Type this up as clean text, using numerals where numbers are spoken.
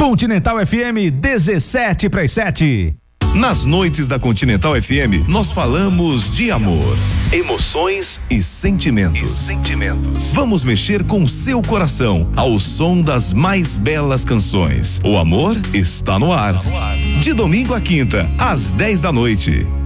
Continental FM 17 para as 7. Nas noites da Continental FM, nós falamos de amor, emoções e sentimentos. Vamos mexer com seu coração ao som das mais belas canções. O amor está no ar. De domingo a quinta, às 10 da noite.